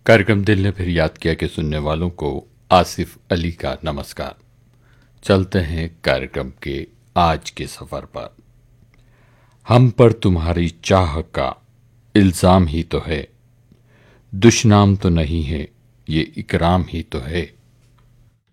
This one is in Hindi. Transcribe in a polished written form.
कार्यक्रम दिल ने फिर याद किया कि सुनने वालों को आसिफ अली का नमस्कार। चलते हैं कार्यक्रम के आज के सफर पर। हम पर तुम्हारी चाह का इल्जाम ही तो है, दुश्नाम तो नहीं है, ये इकराम ही तो है।